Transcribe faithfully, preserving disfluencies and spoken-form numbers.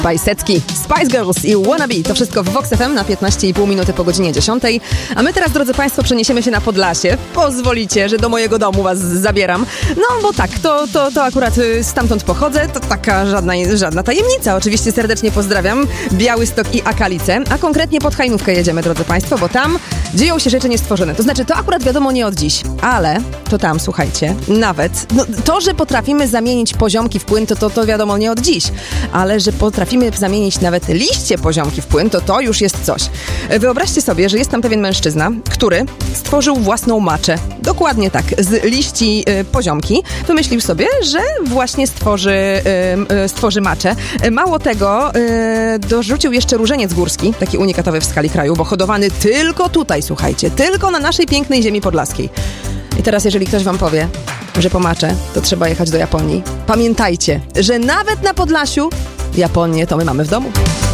Bajsecki, Spice Girls i Wannabe. To wszystko w Vox F M na piętnaście i pół minuty po godzinie dziesiątej. A my teraz, drodzy Państwo, przeniesiemy się na Podlasie. Pozwolicie, że do mojego domu Was zabieram. No, bo tak, to, to, to akurat stamtąd pochodzę. To taka żadna, żadna tajemnica. Oczywiście serdecznie pozdrawiam Białystok i Akalice. A konkretnie pod Hajnówkę jedziemy, drodzy Państwo, bo tam dzieją się rzeczy niestworzone. To znaczy, to akurat wiadomo nie od dziś. Ale to tam, słuchajcie, nawet no, to, że potrafimy zamienić poziomki w płyn, to, to, to wiadomo nie od dziś. Ale że potrafimy zamienić nawet liście poziomki w płyn, to to już jest coś. Wyobraźcie sobie, że jest tam pewien mężczyzna, który stworzył własną maczę. Dokładnie tak, z liści y, poziomki. Wymyślił sobie, że właśnie stworzy, y, y, stworzy maczę. Mało tego, y, dorzucił jeszcze różeniec górski, taki unikatowy w skali kraju, bo hodowany tylko tutaj, słuchajcie, tylko na naszej pięknej ziemi podlaskiej. I teraz, jeżeli ktoś wam powie, że po maczę, to trzeba jechać do Japonii, pamiętajcie, że nawet na Podlasiu Japonię to my mamy w domu.